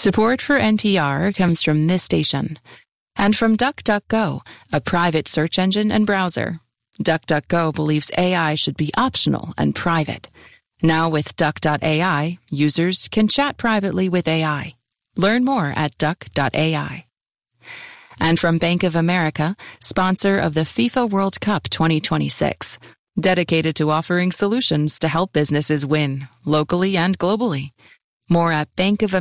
Support for NPR comes from this station and from DuckDuckGo, a private search engine and browser. DuckDuckGo believes AI should be optional and private. Now with Duck.ai, users can chat privately with AI. Learn more at Duck.ai. And from Bank of America, sponsor of the FIFA World Cup 2026, dedicated to offering solutions to help businesses win, locally and globally. More at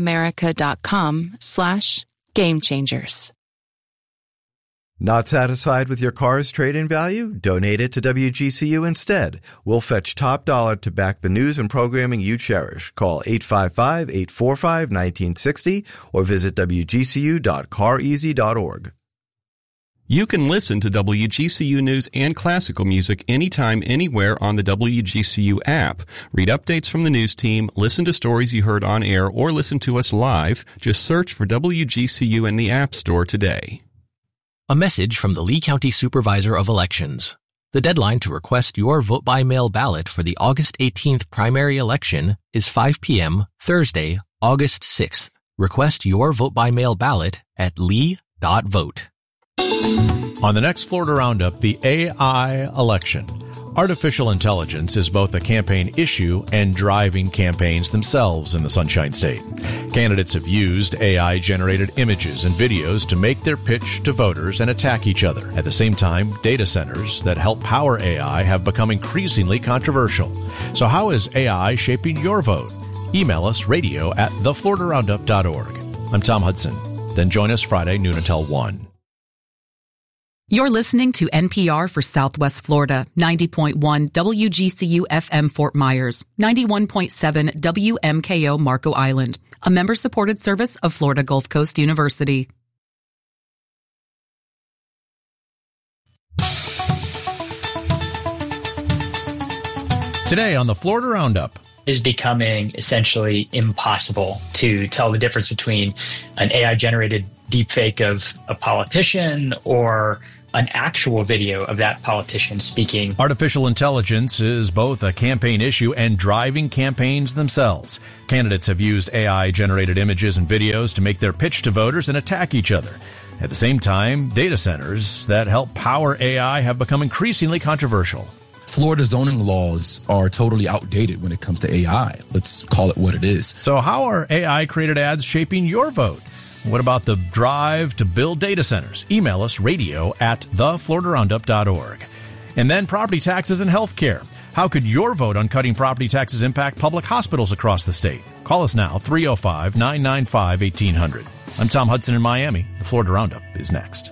bankofamerica.com/gamechangers. Not satisfied with your car's trade-in value? Donate it to WGCU instead. We'll fetch top dollar to back the news and programming you cherish. Call 855-845-1960 or visit wgcu.careasy.org. You can listen to WGCU news and classical music anytime, anywhere on the WGCU app. Read updates from the news team, listen to stories you heard on air, or listen to us live. Just search for WGCU in the App Store today. A message from the Lee County Supervisor of Elections. The deadline to request your vote-by-mail ballot for the August 18th primary election is 5 p.m. Thursday, August 6th. Request your vote-by-mail ballot at lee.vote. On the next Florida Roundup, the AI election. Artificial intelligence is both a campaign issue and driving campaigns themselves in the Sunshine State. Candidates have used AI-generated images and videos to make their pitch to voters and attack each other. At the same time, data centers that help power AI have become increasingly controversial. So how is AI shaping your vote? Email us radio@thefloridaroundup.org. I'm Tom Hudson. Then join us Friday, noon until 1. You're listening to NPR for Southwest Florida, 90.1 WGCU FM Fort Myers, 91.7 WMKO Marco Island, a member-supported service of Florida Gulf Coast University. Today on the Florida Roundup. Is becoming essentially impossible to tell the difference between an AI-generated deepfake of a politician or an actual video of that politician speaking. Artificial intelligence is both a campaign issue and driving campaigns themselves. Candidates have used AI-generated images and videos to make their pitch to voters and attack each other. At the same time, data centers that help power AI have become increasingly controversial. Florida zoning laws are totally outdated when it comes to AI. Let's call it what it is. So how are AI-created ads shaping your vote? What about the drive to build data centers? Email us radio@thefloridaroundup.org. And then property taxes and health care. How could your vote on cutting property taxes impact public hospitals across the state? Call us now, 305-995-1800. I'm Tom Hudson in Miami. The Florida Roundup is next.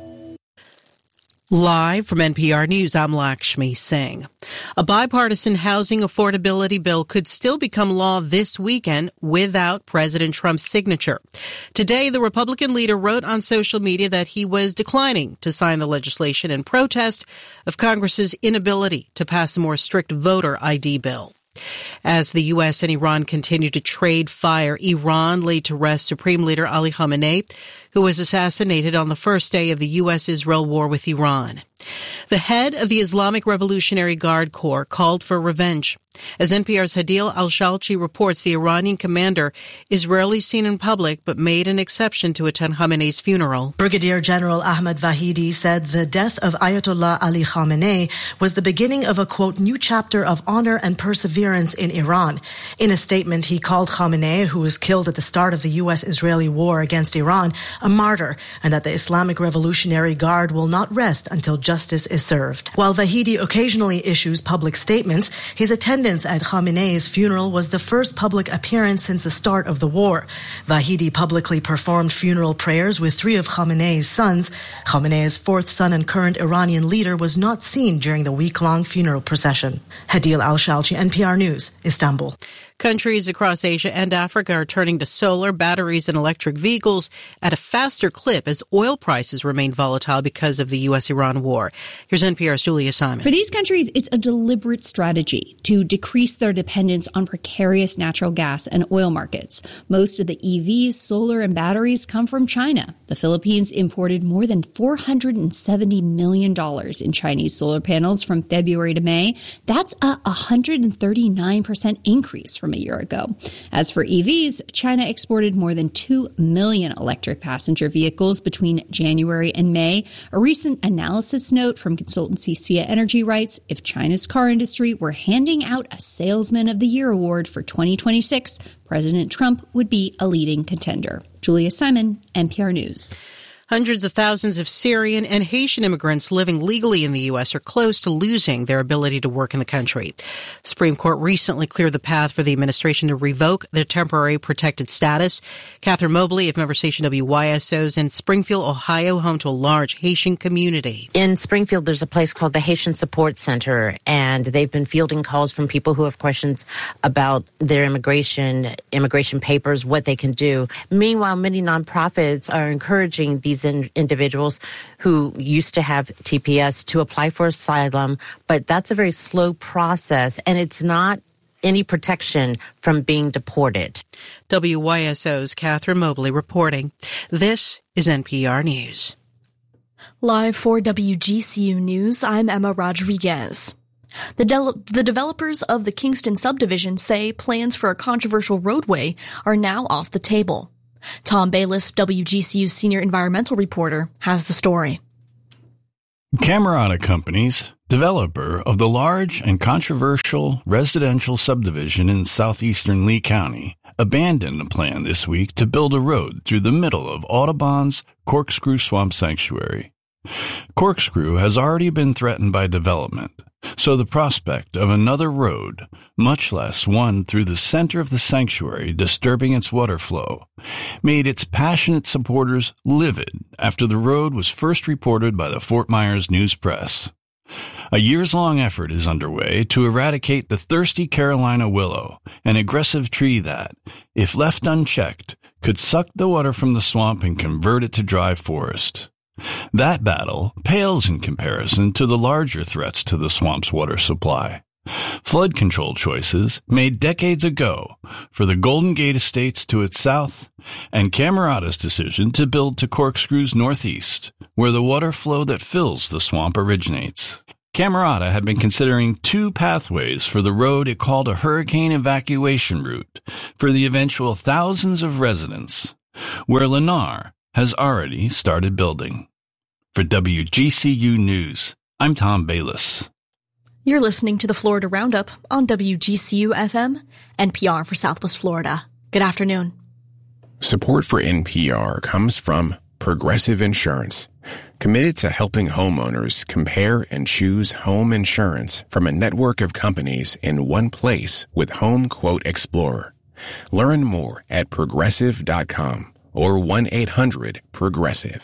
Live from NPR News, I'm Lakshmi Singh. A bipartisan housing affordability bill could still become law this weekend without President Trump's signature. Today, the Republican leader wrote on social media that he was declining to sign the legislation in protest of Congress's inability to pass a more strict voter ID bill. As the U.S. and Iran continue to trade fire, Iran laid to rest Supreme Leader Ali Khamenei, who was assassinated on the first day of the U.S.-Israel war with Iran. The head of the Islamic Revolutionary Guard Corps called for revenge. As NPR's Hadil Al-Shalchi reports, the Iranian commander is rarely seen in public but made an exception to attend Khamenei's funeral. Brigadier General Ahmad Vahidi said the death of Ayatollah Ali Khamenei was the beginning of a, quote, new chapter of honor and perseverance in Iran. In a statement, he called Khamenei, who was killed at the start of the U.S.-Israeli war against Iran, a martyr, and that the Islamic Revolutionary Guard will not rest until justice is served. While Vahidi occasionally issues public statements, his attendance at Khamenei's funeral was the first public appearance since the start of the war. Vahidi publicly performed funeral prayers with 3 of Khamenei's sons. Khamenei's 4th son and current Iranian leader was not seen during the week-long funeral procession. Hadil Al-Shalchi, NPR News, Istanbul. Countries across Asia and Africa are turning to solar, batteries, and electric vehicles at a faster clip as oil prices remain volatile because of the U.S.-Iran war. Here's NPR's Julia Simon. For these countries, it's a deliberate strategy to decrease their dependence on precarious natural gas and oil markets. Most of the EVs, solar, and batteries come from China. The Philippines imported more than $470 million in Chinese solar panels from February to May. That's a 139% increase from from a year ago. As for EVs, China exported more than 2 million electric passenger vehicles between January and May. A recent analysis note from consultancy Sia Energy writes, if China's car industry were handing out a Salesman of the Year award for 2026, President Trump would be a leading contender. Julia Simon, NPR News. Hundreds of thousands of Syrian and Haitian immigrants living legally in the U.S. are close to losing their ability to work in the country. The Supreme Court recently cleared the path for the administration to revoke their temporary protected status. Catherine Mobley of member station WYSO is in Springfield, Ohio, home to a large Haitian community. In Springfield, there's a place called the Haitian Support Center, and they've been fielding calls from people who have questions about their immigration papers, what they can do. Meanwhile, many nonprofits are encouraging these individuals who used to have TPS to apply for asylum, but that's a very slow process, and it's not any protection from being deported. WYSO's Catherine Mobley reporting. This is NPR News. Live for WGCU News, I'm Emma Rodriguez. The developers of the Kingston subdivision say plans for a controversial roadway are now off the table. Tom Bayliss, WGCU's senior environmental reporter, has the story. Camerata Companies, developer of the large and controversial residential subdivision in southeastern Lee County, abandoned a plan this week to build a road through the middle of Audubon's Corkscrew Swamp Sanctuary. Corkscrew has already been threatened by development, so the prospect of another road, much less one through the center of the sanctuary disturbing its water flow, made its passionate supporters livid after the road was first reported by the Fort Myers News Press. A years-long effort is underway to eradicate the thirsty Carolina willow, an aggressive tree that, if left unchecked, could suck the water from the swamp and convert it to dry forest. That battle pales in comparison to the larger threats to the swamp's water supply. Flood control choices made decades ago for the Golden Gate Estates to its south and Camerata's decision to build to Corkscrew's northeast, where the water flow that fills the swamp originates. Camerata had been considering two pathways for the road it called a hurricane evacuation route for the eventual thousands of residents, where Lennar has already started building. For WGCU News, I'm Tom Bayliss. You're listening to the Florida Roundup on WGCU FM, NPR for Southwest Florida. Good afternoon. Support for NPR comes from Progressive Insurance, committed to helping homeowners compare and choose home insurance from a network of companies in one place with Home Quote Explorer. Learn more at progressive.com or 1-800-PROGRESSIVE.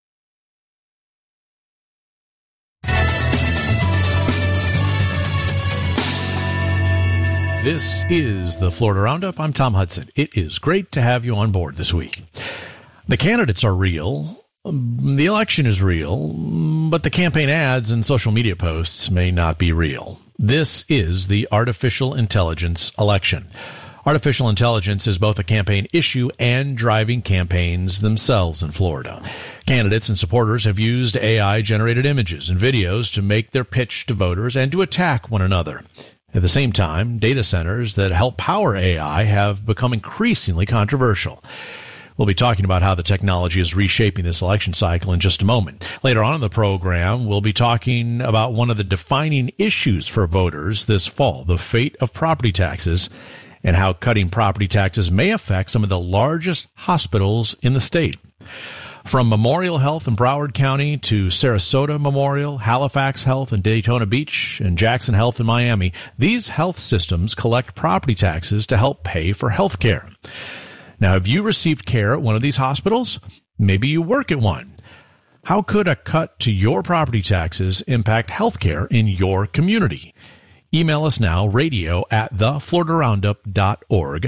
This is the Florida Roundup. I'm Tom Hudson. It is great to have you on board this week. The candidates are real. The election is real, but the campaign ads and social media posts may not be real. This is the artificial intelligence election. Artificial intelligence is both a campaign issue and driving campaigns themselves in Florida. Candidates and supporters have used AI-generated images and videos to make their pitch to voters and to attack one another. At the same time, data centers that help power AI have become increasingly controversial. We'll be talking about how the technology is reshaping this election cycle in just a moment. Later on in the program, we'll be talking about one of the defining issues for voters this fall, the fate of property taxes, and how cutting property taxes may affect some of the largest hospitals in the state. From Memorial Health in Broward County to Sarasota Memorial, Halifax Health in Daytona Beach, and Jackson Health in Miami, these health systems collect property taxes to help pay for health care. Now, have you received care at one of these hospitals? Maybe you work at one. How could a cut to your property taxes impact health care in your community? Email us now, radio@thefloridaroundup.org,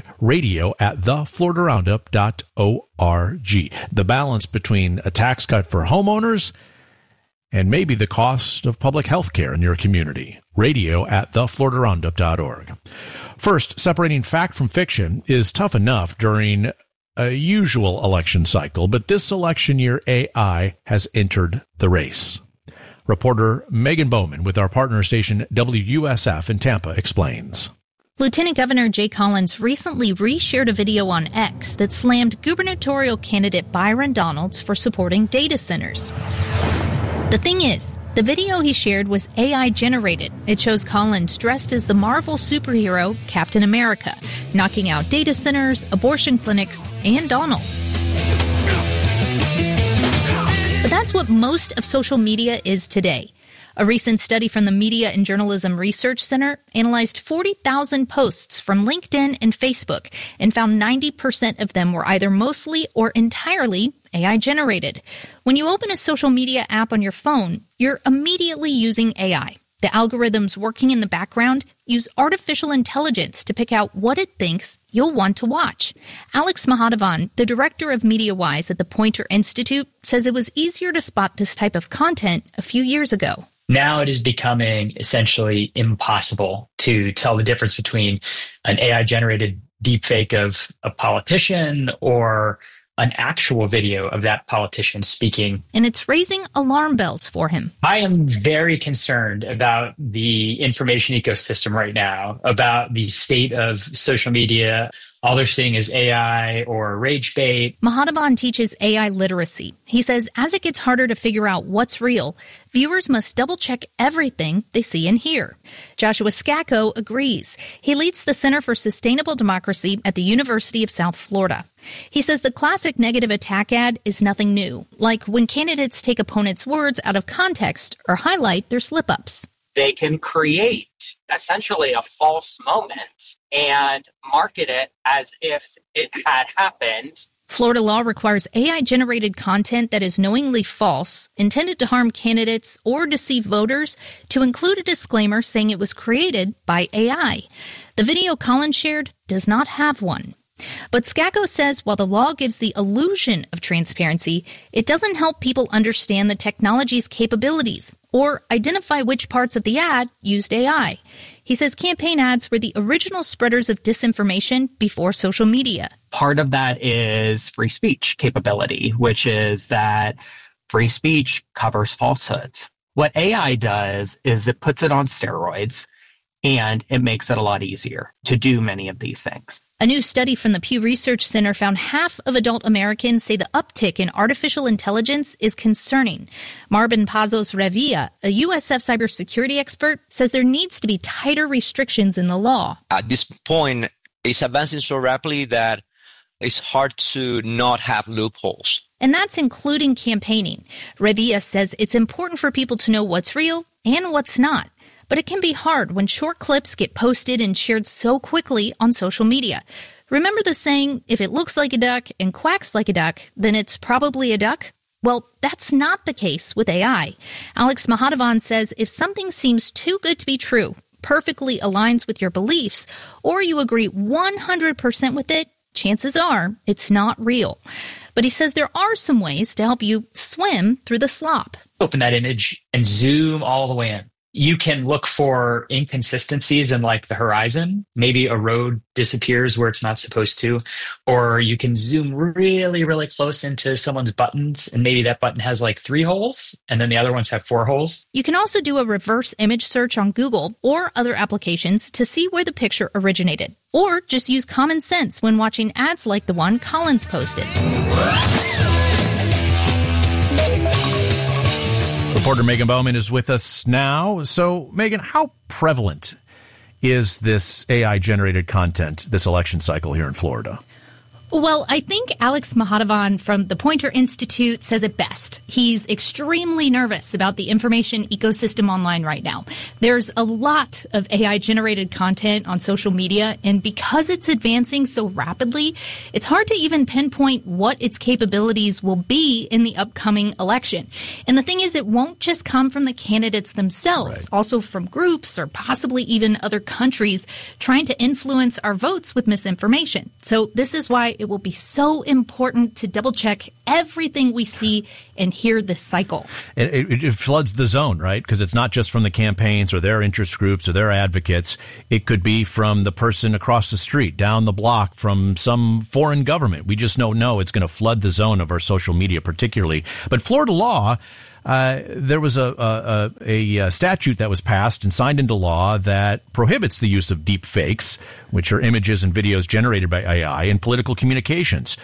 radio@thefloridaroundup.org. The balance between a tax cut for homeowners and maybe the cost of public health care in your community, radio@thefloridaroundup.org. First, separating fact from fiction is tough enough during a usual election cycle, but this election year AI has entered the race. Reporter Megan Bowman with our partner station WUSF in Tampa explains. Lieutenant Governor Jay Collins recently reshared a video on X that slammed gubernatorial candidate Byron Donalds for supporting data centers. The thing is, the video he shared was AI generated. It shows Collins dressed as the Marvel superhero Captain America, knocking out data centers, abortion clinics, and Donalds. But that's what most of social media is today. A recent study from the Media and Journalism Research Center analyzed 40,000 posts from LinkedIn and Facebook and found 90% of them were either mostly or entirely AI generated. When you open a social media app on your phone, you're immediately using AI. The algorithms working in the background use artificial intelligence to pick out what it thinks you'll want to watch. Alex Mahadevan, the director of MediaWise at the Poynter Institute, says it was easier to spot this type of content a few years ago. Now it is becoming essentially impossible to tell the difference between an AI-generated deepfake of a politician or an actual video of that politician speaking. And it's raising alarm bells for him. I am very concerned about the information ecosystem right now, about the state of social media. All they're seeing is AI or rage bait. Mahadevan teaches AI literacy. He says as it gets harder to figure out what's real, viewers must double-check everything they see and hear. Joshua Scacco agrees. He leads the Center for Sustainable Democracy at the University of South Florida. He says the classic negative attack ad is nothing new, like when candidates take opponents' words out of context or highlight their slip-ups. They can create essentially a false moment and market it as if it had happened. Florida law requires AI-generated content that is knowingly false, intended to harm candidates or deceive voters, to include a disclaimer saying it was created by AI. The video Collins shared does not have one. But Scacco says while the law gives the illusion of transparency, it doesn't help people understand the technology's capabilities or identify which parts of the ad used AI. He says campaign ads were the original spreaders of disinformation before social media. Part of that is free speech capability, which is that free speech covers falsehoods. What AI does is it puts it on steroids, and it makes it a lot easier to do many of these things. A new study from the Pew Research Center found half of adult Americans say the uptick in artificial intelligence is concerning. Marvin Pazos Revilla, a USF cybersecurity expert, says there needs to be tighter restrictions in the law. At this point, it's advancing so rapidly that it's hard to not have loopholes. And that's including campaigning. Revilla says it's important for people to know what's real and what's not. But it can be hard when short clips get posted and shared so quickly on social media. Remember the saying, if it looks like a duck and quacks like a duck, then it's probably a duck? Well, that's not the case with AI. Alex Mahadevan says if something seems too good to be true, perfectly aligns with your beliefs, or you agree 100% with it, chances are it's not real. But he says there are some ways to help you swim through the slop. Open that image and zoom all the way in. You can look for inconsistencies in like the horizon. Maybe a road disappears where it's not supposed to, or you can zoom really, really close into someone's buttons. And maybe that button has like 3 holes and then the other ones have 4 holes. You can also do a reverse image search on Google or other applications to see where the picture originated, or just use common sense when watching ads like the one Collins posted. Reporter Megan Bowman is with us now. So, Megan, how prevalent is this AI-generated content this election cycle here in Florida? Well, I think Alex Mahadevan from the Poynter Institute says it best. He's extremely nervous about the information ecosystem online right now. There's a lot of AI-generated content on social media, and because it's advancing so rapidly, it's hard to even pinpoint what its capabilities will be in the upcoming election. And the thing is, it won't just come from the candidates themselves, right. Also from groups or possibly even other countries trying to influence our votes with misinformation. So this is why it will be so important to double check everything we see and hear this cycle. It floods the zone, right? Because it's not just from the campaigns or their interest groups or their advocates. It could be from the person across the street, down the block, from some foreign government. We just don't know. It's going to flood the zone of our social media particularly. But Florida law, there was a statute that was passed and signed into law that prohibits the use of deep fakes, which are images and videos generated by AI, in political communications.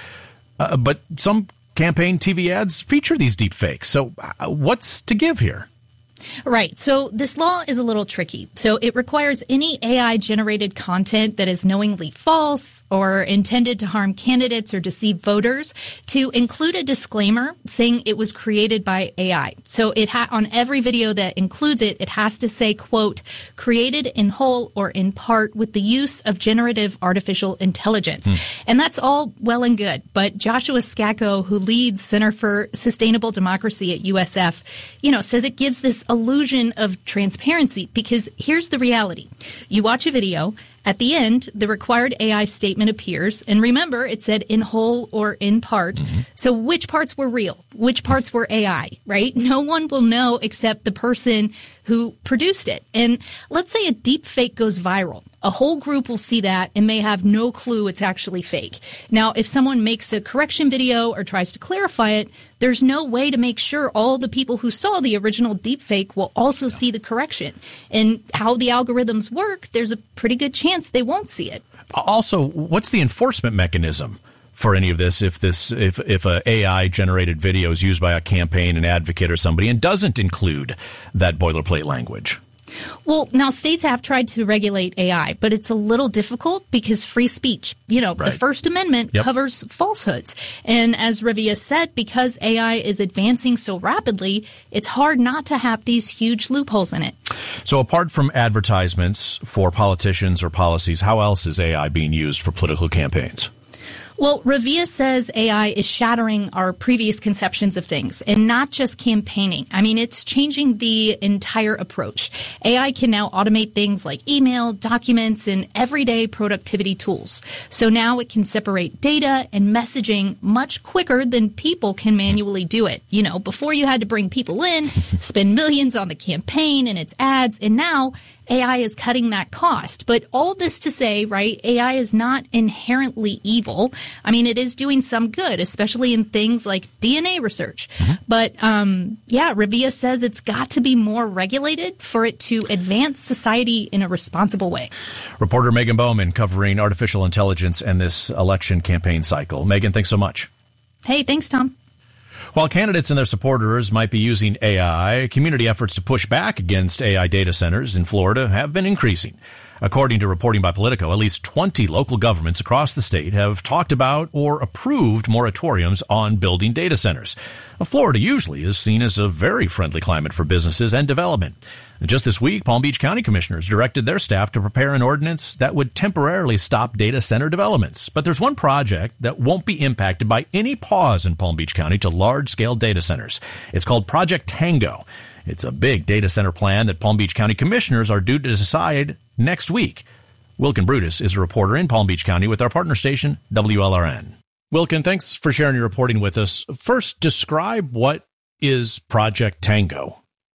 But some campaign TV ads feature these deep fakes. So what's to give here? Right. So this law is a little tricky. So it requires any AI-generated content that is knowingly false or intended to harm candidates or deceive voters to include a disclaimer saying it was created by AI. So it on every video that includes it, it has to say, quote, created in whole or in part with the use of generative artificial intelligence. And that's all well and good. But Joshua Scacco, who leads Center for Sustainable Democracy at USF, says it gives this illusion of transparency, because here's the reality. You watch a video, at the end, the required AI statement appears, and remember, it said in whole or in part. So which parts were real? Which parts were AI, right? No one will know except the person who produced it. And let's say a deep fake goes viral. A whole group will see that and may have no clue it's actually fake. Now, if someone makes a correction video or tries to clarify it, there's no way to make sure all the people who saw the original deepfake will also see the correction. And how the algorithms work, there's a pretty good chance they won't see it. Also, what's the enforcement mechanism for any of this if a AI generated video is used by a campaign, an advocate, or somebody and doesn't include that boilerplate language? Well, now states have tried to regulate AI, but it's a little difficult because free speech, the First Amendment covers falsehoods. And as Ravia said, because AI is advancing so rapidly, it's hard not to have these huge loopholes in it. So apart from advertisements for politicians or policies, how else is AI being used for political campaigns? Well, Ravia says AI is shattering our previous conceptions of things, and not just campaigning. I mean, it's changing the entire approach. AI can now automate things like email, documents, and everyday productivity tools. So now it can separate data and messaging much quicker than people can manually do it. Before you had to bring people in, spend millions on the campaign and its ads, and now AI is cutting that cost. But all this to say, right, AI is not inherently evil. I mean, it is doing some good, especially in things like DNA research. But, Ravia says it's got to be more regulated for it to advance society in a responsible way. Reporter Megan Bowman covering artificial intelligence and this election campaign cycle. Megan, thanks so much. Hey, thanks, Tom. While candidates and their supporters might be using AI, community efforts to push back against AI data centers in Florida have been increasing. According to reporting by Politico, at least 20 local governments across the state have talked about or approved moratoriums on building data centers. Florida usually is seen as a very friendly climate for businesses and development. Just this week, Palm Beach County commissioners directed their staff to prepare an ordinance that would temporarily stop data center developments. But there's one project that won't be impacted by any pause in Palm Beach County to large-scale data centers. It's called Project Tango. It's a big data center plan that Palm Beach County commissioners are due to decide next week. Wilkin Brutus is a reporter in Palm Beach County with our partner station, WLRN. Wilkin, thanks for sharing your reporting with us. First, describe what is Project Tango.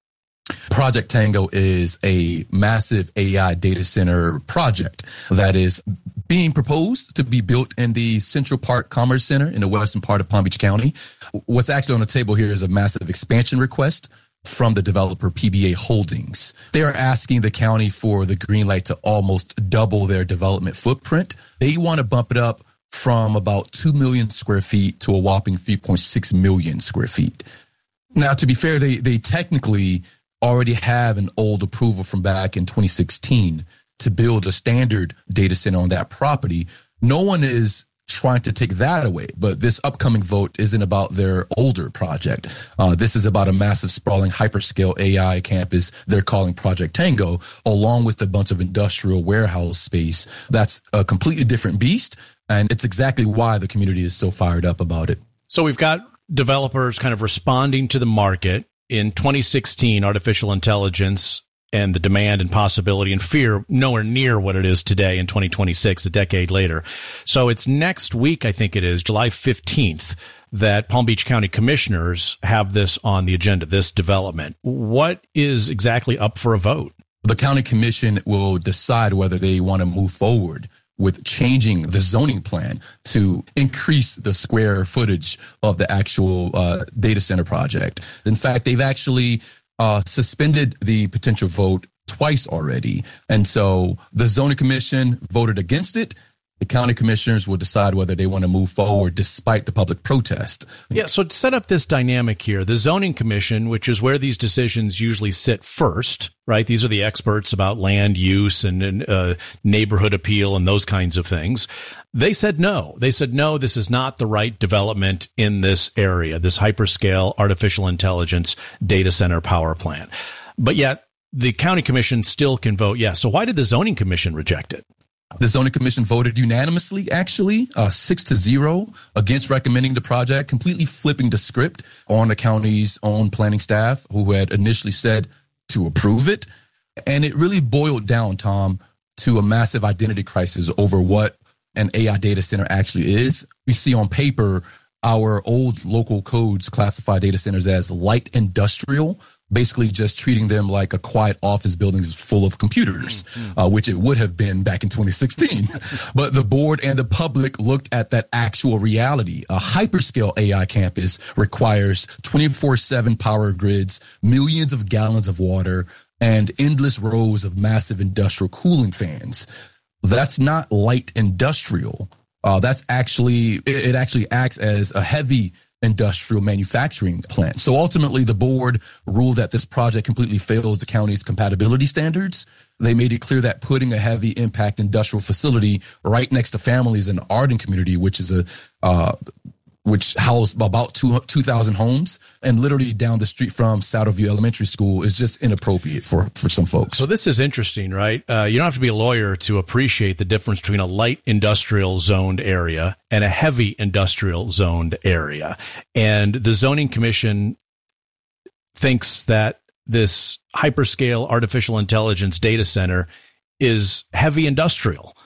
Project Tango is a massive AI data center project that is being proposed to be built in the Central Park Commerce Center in the western part of Palm Beach County. What's actually on the table here is a massive expansion request from the developer PBA Holdings. They are asking the county for the green light to almost double their development footprint. They want to bump it up from about 2 million square feet to a whopping 3.6 million square feet. Now, to be fair, they technically already have an old approval from back in 2016 to build a standard data center on that property. No one is trying to take that away, but this upcoming vote isn't about their older project. This is about a massive sprawling hyperscale AI campus they're calling Project Tango, along with a bunch of industrial warehouse space. That's a completely different beast, and it's exactly why the community is so fired up about it. So we've got developers kind of responding to the market. In 2016, artificial intelligence and the demand and possibility and fear nowhere near what it is today in 2026, a decade later. So it's next week, I think it is, July 15th, that Palm Beach County commissioners have this on the agenda, this development. What is exactly up for a vote? The county commission will decide whether they want to move forward with changing the zoning plan to increase the square footage of the actual data center project. In fact, they've actually suspended the potential vote twice already. And so the zoning commission voted against it. The county commissioners will decide whether they want to move forward despite the public protest. Yeah, so to set up this dynamic here, the zoning commission, which is where these decisions usually sit first, right? These are the experts about land use and neighborhood appeal and those kinds of things. They said no. They said, no, this is not the right development in this area, this hyperscale artificial intelligence data center power plant. But yet the county commission still can vote yes. So why did the zoning commission reject it? The zoning commission voted unanimously, actually, 6-0 against recommending the project, completely flipping the script on the county's own planning staff, who had initially said to approve it. And it really boiled down, Tom, to a massive identity crisis over what an AI data center actually is. We see on paper our old local codes classify data centers as light industrial, basically just treating them like a quiet office buildings full of computers, which it would have been back in 2016. But the board and the public looked at that actual reality. A hyperscale AI campus requires 24/7 power grids, millions of gallons of water, and endless rows of massive industrial cooling fans. That's not light industrial. It actually acts as a heavy industrial manufacturing plant. So ultimately, the board ruled that this project completely fails the county's compatibility standards. They made it clear that putting a heavy impact industrial facility right next to families in the Arden community, which housed about 2,000 homes and literally down the street from Saddleview Elementary School, is just inappropriate for some folks. So this is interesting, right? You don't have to be a lawyer to appreciate the difference between a light industrial zoned area and a heavy industrial zoned area. And the zoning commission thinks that this hyperscale artificial intelligence data center is heavy industrial.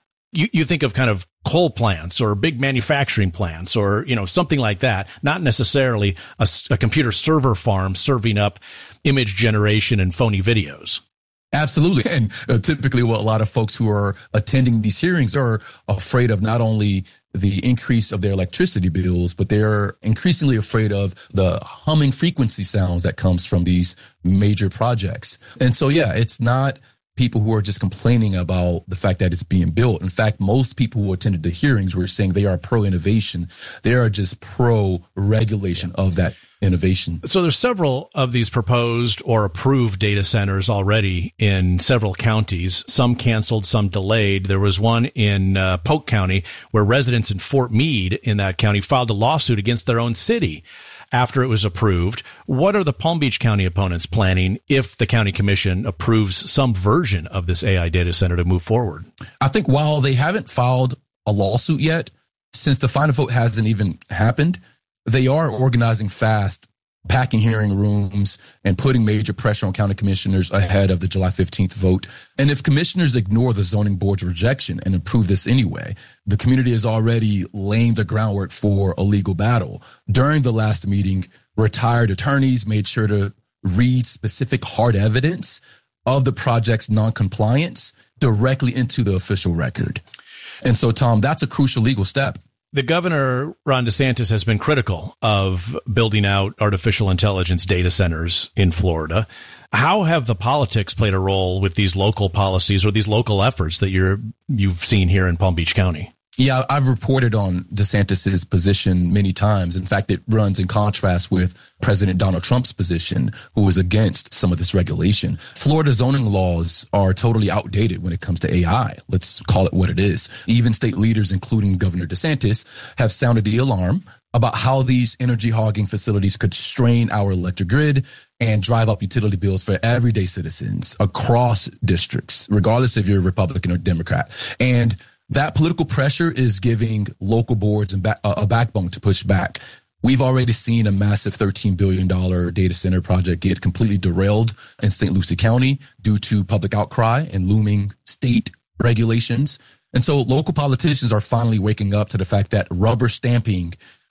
You think of kind of coal plants or big manufacturing plants or, something like that, not necessarily a computer server farm serving up image generation and phony videos. Absolutely. And typically what a lot of folks who are attending these hearings are afraid of not only the increase of their electricity bills, but they're increasingly afraid of the humming frequency sounds that comes from these major projects. And so, yeah, it's not people who are just complaining about the fact that it's being built. In fact, most people who attended the hearings were saying they are pro-innovation. They are just pro-regulation of that innovation. So there's several of these proposed or approved data centers already in several counties, some canceled, some delayed. There was one in Polk County where residents in Fort Meade in that county filed a lawsuit against their own city after it was approved. What are the Palm Beach County opponents planning if the county commission approves some version of this AI data center to move forward? I think while they haven't filed a lawsuit yet, since the final vote hasn't even happened, they are organizing fast, packing hearing rooms and putting major pressure on county commissioners ahead of the July 15th vote. And if commissioners ignore the zoning board's rejection and approve this anyway, the community is already laying the groundwork for a legal battle. During the last meeting, retired attorneys made sure to read specific hard evidence of the project's noncompliance directly into the official record. And so, Tom, that's a crucial legal step. The governor, Ron DeSantis, has been critical of building out artificial intelligence data centers in Florida. How have the politics played a role with these local policies or these local efforts that you've seen here in Palm Beach County? Yeah, I've reported on DeSantis's position many times. In fact, it runs in contrast with President Donald Trump's position, who is against some of this regulation. Florida zoning laws are totally outdated when it comes to AI. Let's call it what it is. Even state leaders, including Governor DeSantis, have sounded the alarm about how these energy hogging facilities could strain our electric grid and drive up utility bills for everyday citizens across districts, regardless if you're a Republican or Democrat. And that political pressure is giving local boards a backbone to push back. We've already seen a massive $13 billion data center project get completely derailed in St. Lucie County due to public outcry and looming state regulations. And so local politicians are finally waking up to the fact that rubber stamping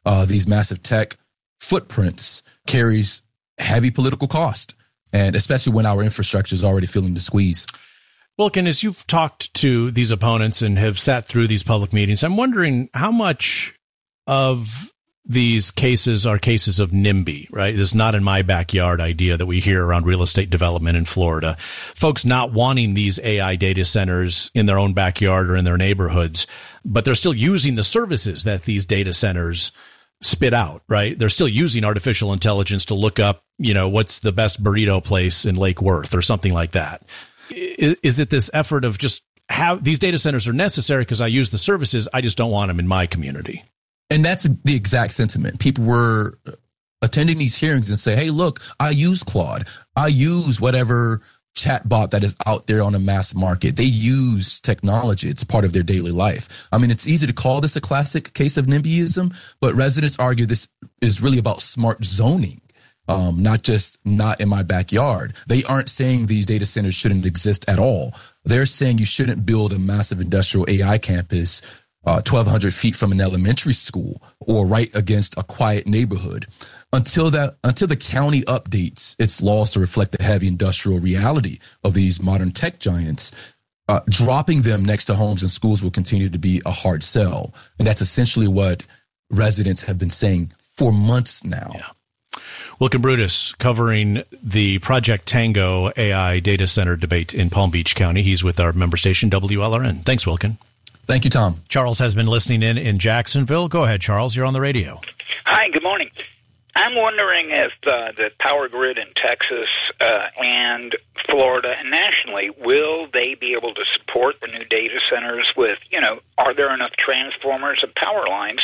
these massive tech footprints carries heavy political cost, and especially when our infrastructure is already feeling the squeeze. Wilkin, as you've talked to these opponents and have sat through these public meetings, I'm wondering how much of these cases are cases of NIMBY, right? This not in my backyard idea that we hear around real estate development in Florida. Folks not wanting these AI data centers in their own backyard or in their neighborhoods, but they're still using the services that these data centers spit out, right? They're still using artificial intelligence to look up, what's the best burrito place in Lake Worth or something like that. Is it this effort of just have these data centers are necessary because I use the services, I just don't want them in my community? And that's the exact sentiment. People were attending these hearings and say, hey, look, I use Claude. I use whatever chatbot that is out there on the mass market. They use technology. It's part of their daily life. I mean, it's easy to call this a classic case of NIMBYism, but residents argue this is really about smart zoning. Not just not in my backyard. They aren't saying these data centers shouldn't exist at all. They're saying you shouldn't build a massive industrial AI campus 1,200 feet from an elementary school or right against a quiet neighborhood until the county updates its laws to reflect the heavy industrial reality of these modern tech giants. Dropping them next to homes and schools will continue to be a hard sell. And that's essentially what residents have been saying for months now. Yeah. Wilkin Brutus covering the Project Tango AI data center debate in Palm Beach County. He's with our member station, WLRN. Thanks, Wilkin. Thank you, Tom. Charles has been listening in Jacksonville. Go ahead, Charles. You're on the radio. Hi, good morning. I'm wondering if the power grid in Texas and Florida and nationally, will they be able to support the new data centers with, are there enough transformers and power lines,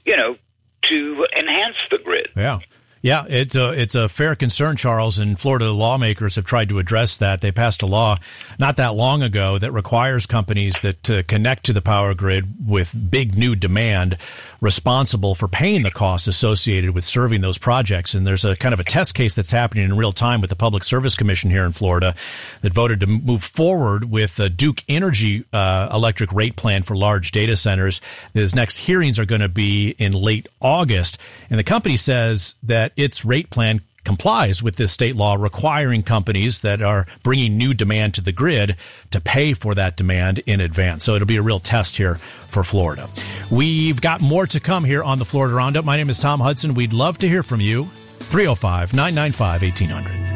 to enhance the grid? Yeah. Yeah, it's a fair concern, Charles, and Florida lawmakers have tried to address that. They passed a law not that long ago that requires companies that connect to the power grid with big new demand responsible for paying the costs associated with serving those projects. And there's a kind of a test case that's happening in real time with the Public Service Commission here in Florida that voted to move forward with a Duke Energy electric rate plan for large data centers. His next hearings are going to be in late August. And the company says that its rate plan complies with this state law requiring companies that are bringing new demand to the grid to pay for that demand in advance. So it'll be a real test here for Florida. We've got more to come here on the Florida Roundup. My name is Tom Hudson. We'd love to hear from you. 305-995-1800.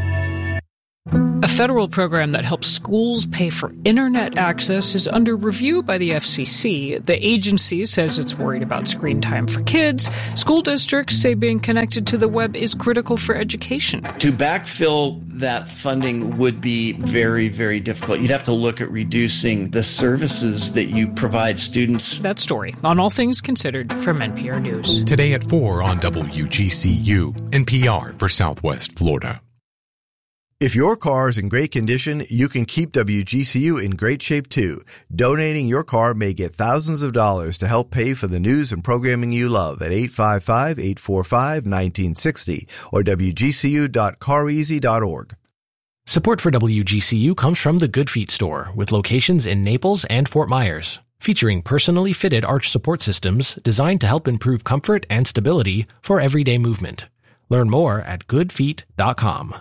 A federal program that helps schools pay for internet access is under review by the FCC. The agency says it's worried about screen time for kids. School districts say being connected to the web is critical for education. To backfill that funding would be very, very difficult. You'd have to look at reducing the services that you provide students. That story on All Things Considered from NPR News. Today at 4 on WGCU, NPR for Southwest Florida. If your car is in great condition, you can keep WGCU in great shape too. Donating your car may get thousands of dollars to help pay for the news and programming you love at 855-845-1960 or WGCU.careasy.org. Support for WGCU comes from the Good Feet store, with locations in Naples and Fort Myers, featuring personally fitted arch support systems designed to help improve comfort and stability for everyday movement. Learn more at goodfeet.com.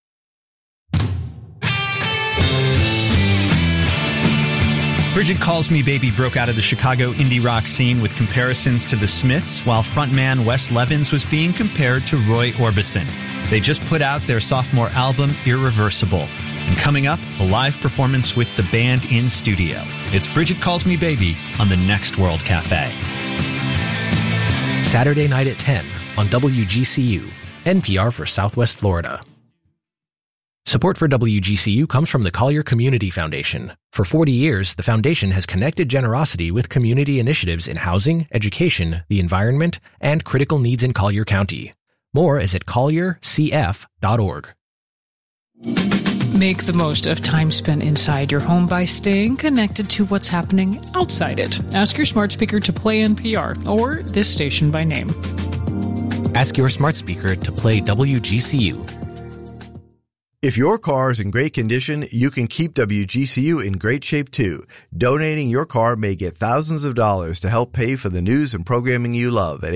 Bridget Calls Me Baby broke out of the Chicago indie rock scene with comparisons to the Smiths, while frontman Wes Levins was being compared to Roy Orbison. They just put out their sophomore album, Irreversible. And coming up, a live performance with the band in studio. It's Bridget Calls Me Baby on the Next World Cafe. Saturday night at 10 on WGCU, NPR for Southwest Florida. Support for WGCU comes from the Collier Community Foundation. For 40 years, the foundation has connected generosity with community initiatives in housing, education, the environment, and critical needs in Collier County. More is at colliercf.org. Make the most of time spent inside your home by staying connected to what's happening outside it. Ask your smart speaker to play NPR or this station by name. Ask your smart speaker to play WGCU. If your car is in great condition, you can keep WGCU in great shape too. Donating your car may get thousands of dollars to help pay for the news and programming you love at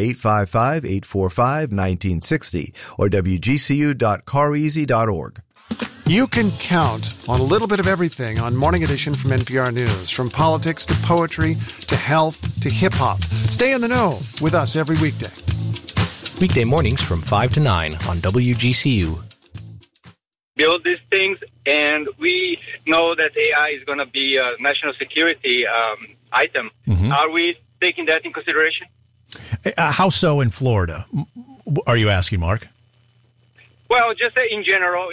855-845-1960 or WGCU.careasy.org. You can count on a little bit of everything on Morning Edition from NPR News, from politics to poetry to health to hip-hop. Stay in the know with us every weekday. Weekday mornings from 5 to 9 on WGCU. Build these things, and we know that AI is going to be a national security item. Mm-hmm. Are we taking that in consideration? How so in Florida? Are you asking, Mark? Well, just in general,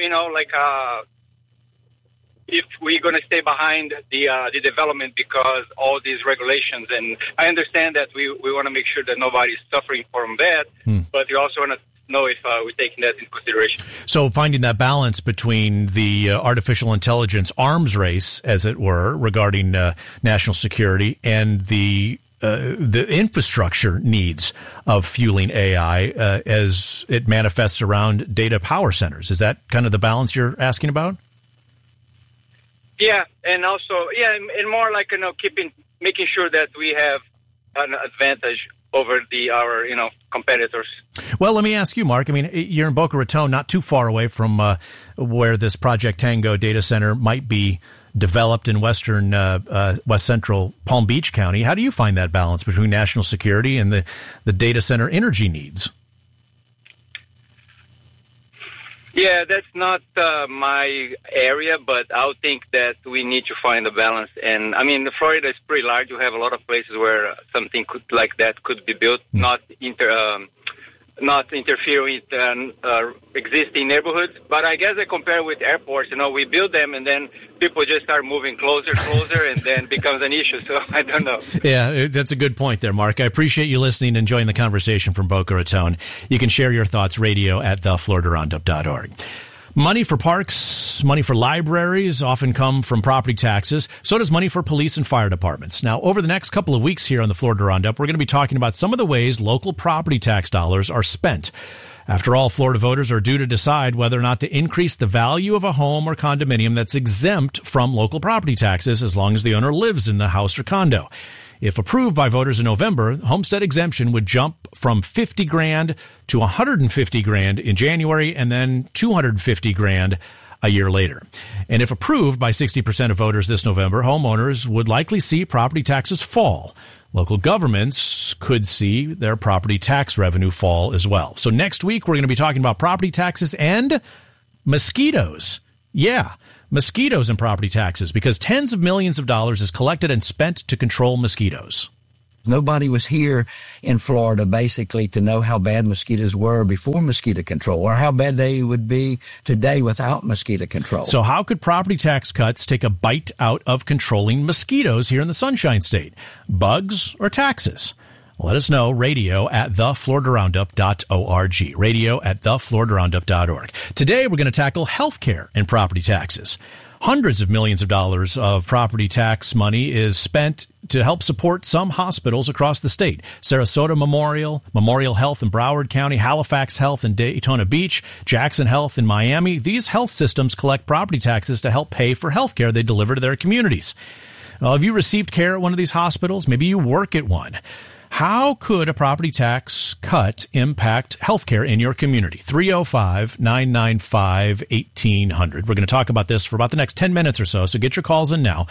if we're going to stay behind the development because all these regulations, and I understand that we want to make sure that nobody's suffering from that, but we also want to know if we're taking that into consideration. So finding that balance between the artificial intelligence arms race, as it were, regarding national security and the infrastructure needs of fueling AI as it manifests around data power centers. Is that kind of the balance you're asking about? Yeah, and also, and more like, making sure that we have an advantage over our competitors. Well, let me ask you, Mark. I mean, you're in Boca Raton, not too far away from where this Project Tango data center might be developed in west central Palm Beach County. How do you find that balance between national security and the data center energy needs? Yeah, that's not my area, but I would think that we need to find a balance. And I mean, Florida is pretty large. You have a lot of places where something like that could be built, not interfere with existing neighborhoods. But I guess I compare with airports. We build them and then people just start moving closer, and then becomes an issue. So I don't know. Yeah, that's a good point there, Mark. I appreciate you listening and enjoying the conversation from Boca Raton. You can share your thoughts, radio@thefloridaroundup.org. Money for parks, money for libraries often come from property taxes. So does money for police and fire departments. Now, over the next couple of weeks here on the Florida Roundup, we're going to be talking about some of the ways local property tax dollars are spent. After all, Florida voters are due to decide whether or not to increase the value of a home or condominium that's exempt from local property taxes as long as the owner lives in the house or condo. If approved by voters in November, homestead exemption would jump from $50,000 to $150,000 in January and then $250,000 a year later. And if approved by 60% of voters this November, homeowners would likely see property taxes fall. Local governments could see their property tax revenue fall as well. So next week, we're going to be talking about property taxes and mosquitoes. Yeah, mosquitoes and property taxes, because tens of millions of dollars is collected and spent to control mosquitoes. Nobody was here in Florida basically to know how bad mosquitoes were before mosquito control or how bad they would be today without mosquito control. So how could property tax cuts take a bite out of controlling mosquitoes here in the Sunshine State? Bugs or taxes? Let us know. radio@thefloridaroundup.org. radio@thefloridaroundup.org. Today, we're going to tackle healthcare and property taxes. Hundreds of millions of dollars of property tax money is spent to help support some hospitals across the state. Sarasota Memorial, Memorial Health in Broward County, Halifax Health in Daytona Beach, Jackson Health in Miami. These health systems collect property taxes to help pay for health care they deliver to their communities. Well, have you received care at one of these hospitals? Maybe you work at one. How could a property tax cut impact healthcare in your community? 305-995-1800. We're going to talk about this for about the next 10 minutes or so get your calls in now.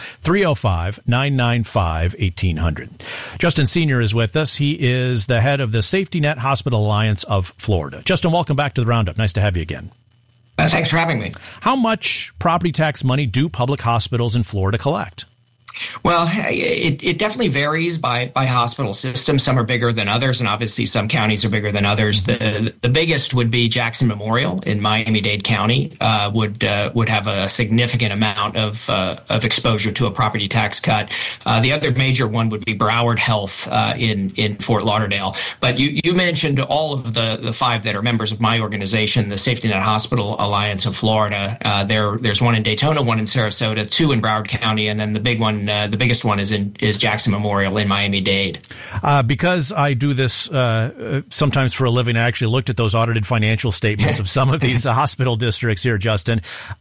305-995-1800. Justin Sr. is with us. He is the head of the Safety Net Hospital Alliance of Florida. Justin, welcome back to the Roundup. Nice to have you again. Thanks for having me. How much property tax money do public hospitals in Florida collect? Well, it definitely varies by hospital system. Some are bigger than others, and obviously some counties are bigger than others. The biggest would be Jackson Memorial in Miami-Dade County. Would have a significant amount of exposure to a property tax cut. The other major one would be Broward Health in Fort Lauderdale. But you mentioned all of the five that are members of my organization, the Safety Net Hospital Alliance of Florida. There's one in Daytona, one in Sarasota, two in Broward County, and then the big one and the biggest one is Jackson Memorial in Miami-Dade. Because I do this sometimes for a living, I actually looked at those audited financial statements of some of these hospital districts here, Justin.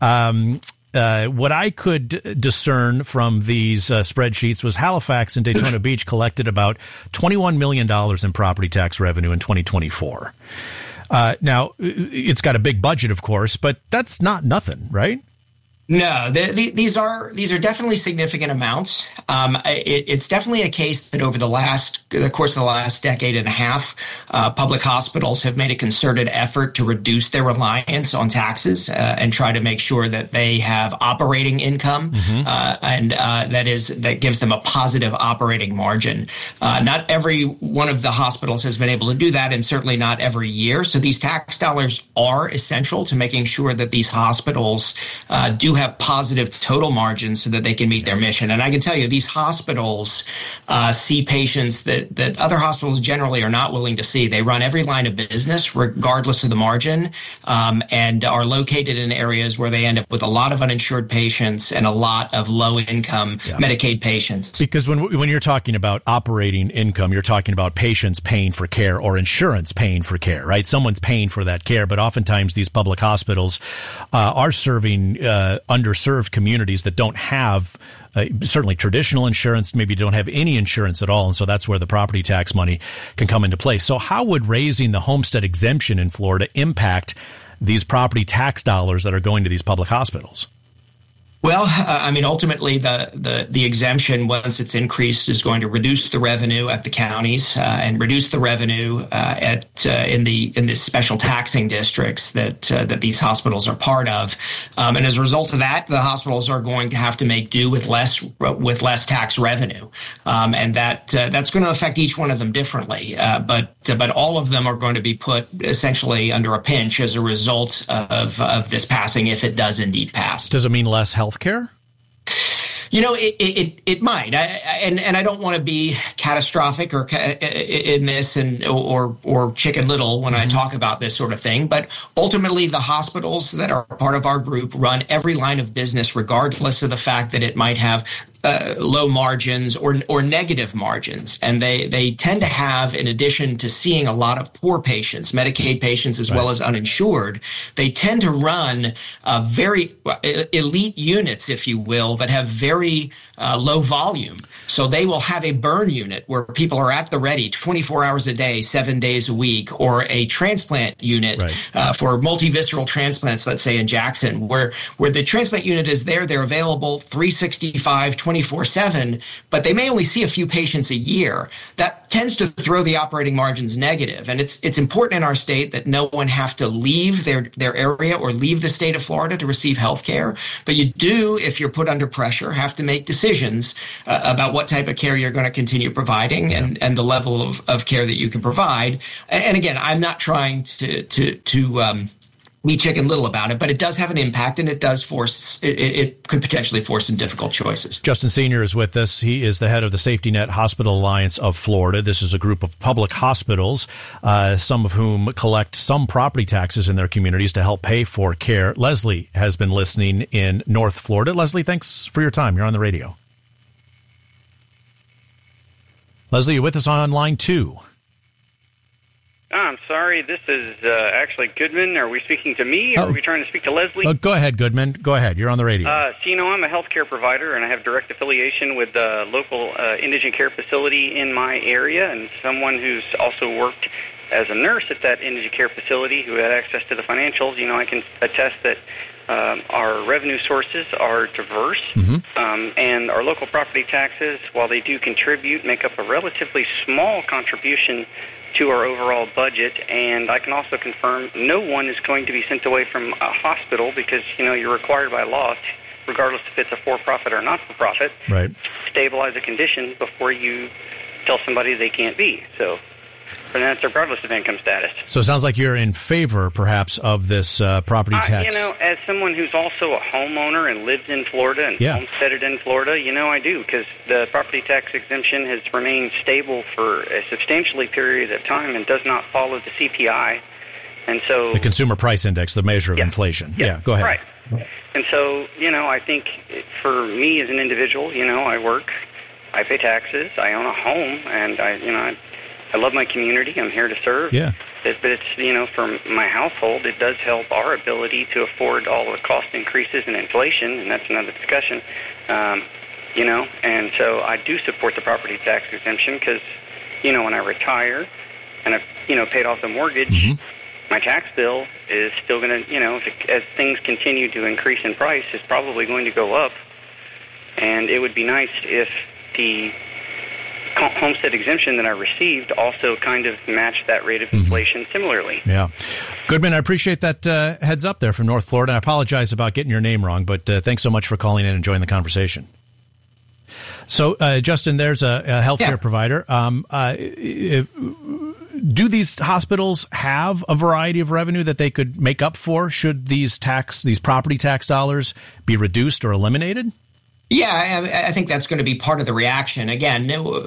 What I could discern from these spreadsheets was Halifax and Daytona Beach collected about $21 million in property tax revenue in 2024. Now, it's got a big budget, of course, but that's not nothing, right? No, these are definitely significant amounts. It's definitely a case that over the course of the last decade and a half, public hospitals have made a concerted effort to reduce their reliance on taxes and try to make sure that they have operating income, and that gives them a positive operating margin. Not every one of the hospitals has been able to do that, and certainly not every year. So these tax dollars are essential to making sure that these hospitals do have positive total margins so that they can meet their mission. And I can tell you, these hospitals see patients that other hospitals generally are not willing to see. They run every line of business regardless of the margin, and are located in areas where they end up with a lot of uninsured patients and a lot of low-income Medicaid patients. Because when you're talking about operating income, you're talking about patients paying for care or insurance paying for care, right? Someone's paying for that care, but oftentimes these public hospitals are serving underserved communities that don't have certainly traditional insurance, maybe don't have any insurance at all. And so that's where the property tax money can come into play. So how would raising the homestead exemption in Florida impact these property tax dollars that are going to these public hospitals? Well, ultimately, the exemption, once it's increased, is going to reduce the revenue at the counties and reduce the revenue in the special taxing districts that these hospitals are part of. And as a result of that, the hospitals are going to have to make do with less tax revenue, and that's going to affect each one of them differently. But all of them are going to be put essentially under a pinch as a result of this passing, if it does indeed pass. Does it mean less health care? It might, and I don't want to be catastrophic or in this or Chicken Little when I talk about this sort of thing. But ultimately, the hospitals that are part of our group run every line of business, regardless of the fact that it might have low margins or negative margins. And they tend to have, in addition to seeing a lot of poor patients, Medicaid patients as well as uninsured, they tend to run very elite units, if you will, that have very low volume. So they will have a burn unit where people are at the ready 24 hours a day, 7 days a week, or a transplant unit for multivisceral transplants, let's say in Jackson, where the transplant unit is there, they're available 365, 24/7, but they may only see a few patients a year. That tends to throw the operating margins negative. And it's important in our state that no one have to leave their area or leave the state of Florida to receive health care. But you do, if you're put under pressure, have to make decisions about what type of care you're going to continue providing and the level of care that you can provide. And again, I'm not trying to be Chicken Little about it, but it does have an impact, and it does it could potentially force some difficult choices. Justin Senior is with us. He is the head of the Safety Net Hospital Alliance of Florida. This is a group of public hospitals, some of whom collect some property taxes in their communities to help pay for care. Leslie has been listening in North Florida. Leslie, thanks for your time. You're on the radio. Leslie, you're with us on line 2. I'm sorry, this is actually Goodman. Are we speaking to me, or are we trying to speak to Leslie? Go ahead, Goodman. Go ahead. You're on the radio. I'm a healthcare provider, and I have direct affiliation with the local indigent care facility in my area, and someone who's also worked as a nurse at that indigent care facility who had access to the financials. I can attest that our revenue sources are diverse, and our local property taxes, while they do contribute, make up a relatively small contribution to our overall budget. And I can also confirm no one is going to be sent away from a hospital because, you're required by law, regardless if it's a for-profit or not-for-profit, stabilize a condition before you tell somebody they can't be. So, and that's regardless of income status. So it sounds like you're in favor, perhaps, of this property tax. As someone who's also a homeowner and lived in Florida and homesteaded in Florida, I do, because the property tax exemption has remained stable for a substantially period of time and does not follow the CPI. And so the Consumer Price Index, the measure of inflation. Yeah, go ahead. Right. And so, I think for me as an individual, I work, I pay taxes, I own a home, and I love my community. I'm here to serve. Yeah. But it's, for my household, it does help our ability to afford all the cost increases and inflation, and that's another discussion. And so I do support the property tax exemption because, when I retire and I've, paid off the mortgage, my tax bill is still going to, as things continue to increase in price, it's probably going to go up. And it would be nice if the homestead exemption that I received also kind of matched that rate of inflation similarly. Yeah. Goodman, I appreciate that heads up there from North Florida. I apologize about getting your name wrong, but thanks so much for calling in and joining the conversation. So, Justin, there's a healthcare provider. Do these hospitals have a variety of revenue that they could make up for should these property tax dollars be reduced or eliminated? Yeah, I think that's going to be part of the reaction. Again,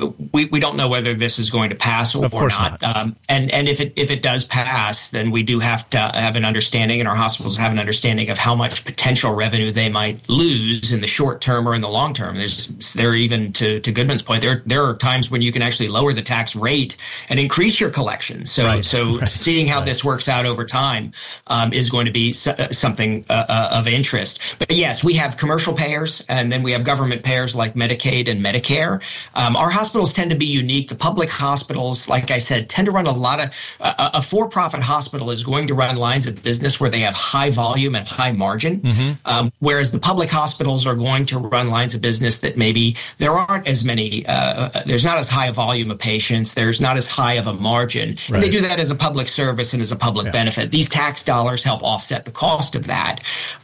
we don't know whether this is going to pass or not. And if it does pass, then we do have to have an understanding, and our hospitals have an understanding of how much potential revenue they might lose in the short term or in the long term. There even to Goodman's point, there are times when you can actually lower the tax rate and increase your collections. So seeing how this works out over time is going to be something of interest. But yes, we have commercial payers, and then we have government payers like Medicaid and Medicare. Our hospitals tend to be unique. The public hospitals, like I said, tend to run a lot of a for-profit hospital is going to run lines of business where they have high volume and high margin, whereas the public hospitals are going to run lines of business that maybe there aren't as many, there's not as high a volume of patients, there's not as high of a margin. And they do that as a public service and as a public benefit. These tax dollars help offset the cost of that.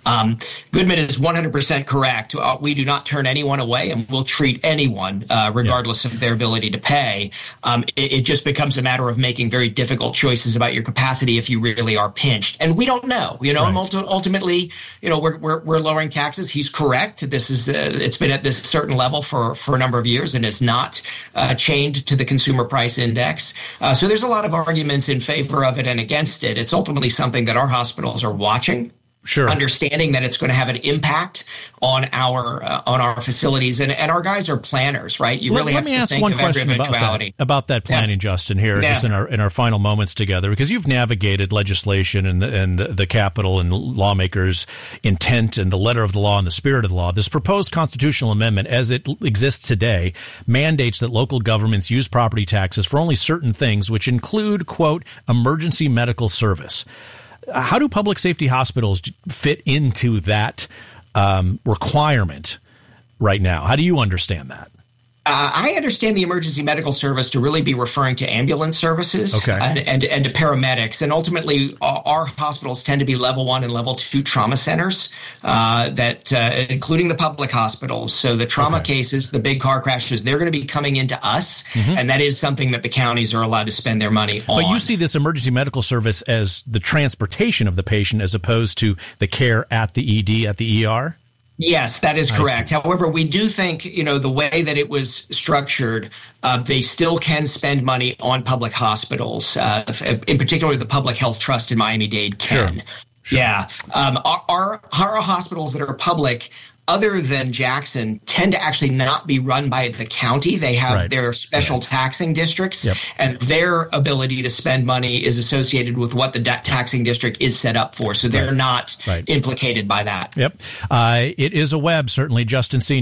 Goodman is 100% correct. We do not turn anyone away, and we'll treat anyone regardless of their ability to pay. It just becomes a matter of making very difficult choices about your capacity if you really are pinched. And we don't know. Ultimately, we're lowering taxes. He's correct. This is it's been at this certain level for a number of years and is not chained to the consumer price index. So there's a lot of arguments in favor of it and against it. It's ultimately something that our hospitals are watching. Sure. Understanding that it's going to have an impact on our facilities, and our guys are planners, right? You really have to think of every eventuality. About that planning, Justin, here just in our final moments together, because you've navigated legislation and the Capitol and lawmakers' intent and the letter of the law and the spirit of the law. This proposed constitutional amendment, as it exists today, mandates that local governments use property taxes for only certain things, which include, quote, emergency medical service. How do public safety hospitals fit into that requirement right now? How do you understand that? I understand the emergency medical service to really be referring to ambulance services and to paramedics. And ultimately, our hospitals tend to be level 1 and level 2 trauma centers, including the public hospitals. So the trauma cases, the big car crashes, they're going to be coming into us. And that is something that the counties are allowed to spend their money on. But you see this emergency medical service as the transportation of the patient as opposed to the care at the ED, at the ER? Yes, that is correct. However, we do think, the way that it was structured, they still can spend money on public hospitals. In particular, the Public Health Trust in Miami-Dade can. Sure. Yeah. Our hospitals that are public, other than Jackson, tend to actually not be run by the county. They have their special taxing districts, and their ability to spend money is associated with what the taxing district is set up for. So they're not implicated by that. It is a web, certainly, Justin C.